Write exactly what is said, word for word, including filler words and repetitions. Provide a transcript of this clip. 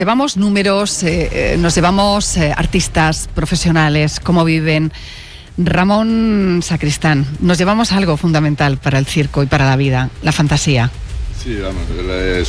Llevamos números, eh, nos llevamos eh, artistas profesionales, cómo viven. Ramón Sacristán, nos llevamos algo fundamental para el circo y para la vida, la fantasía. Sí, vamos,